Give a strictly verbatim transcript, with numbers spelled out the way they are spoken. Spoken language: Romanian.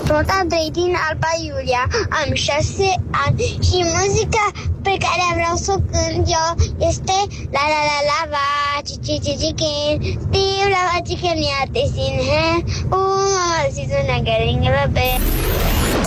Sunt Andrei din Alba Iulia, am șase ani și muzica pe care vreau să o cânt eu este La la la la va, cici cici chicken, Steve la va chicken ia te sin he, oh mama si una garinga be.